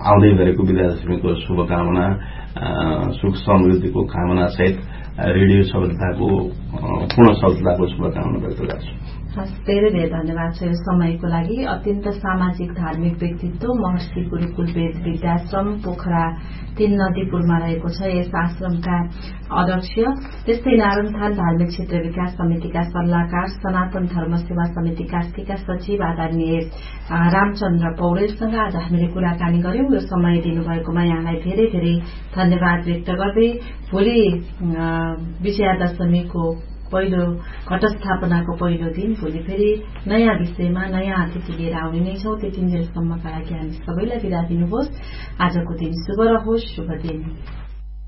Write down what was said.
आउँदै गरेको विजयादशमीको शुभकामना, सुख समृद्धिको कामना सहित रेडियो सफलताको पूर्ण सफलताको शुभकामना व्यक्त गर्छु। धेरै धेरै धन्यवाद छ यो समयको लागि। अत्यन्त सामाजिक धार्मिक व्यक्तित्व, महर्षि गुरुकुल वेद विद्याश्रम पोखरा 3 नदीपुरमा रहेको छ यस आश्रमका अध्यक्ष, त्यस्तै नारायणथान धार्मिक क्षेत्र विकास समितिका सल्लाहकार, सनातन धर्म सेवा समिति कास्कीका सचिव आदरणीय रामचन्द्र पौडेलसँग आज हामीले कुराकानी गर्यौं। यो समय दिनुभएकोमा यहाँलाई धेरै धेरै धन्यवाद व्यक्त गर्दै भोलि विजयादशमीको पहिलो घटस्थापनाको पहिलो दिन, भोलि फेरि नयाँ विषयमा नयाँ अतिथि लिएर आउने नै छौं। त्यतिन्जेलसम्मका लागि हामी सबैलाई बिदा दिनुहोस्। आजको दिन शुभ रहोस्। शुभ दिन।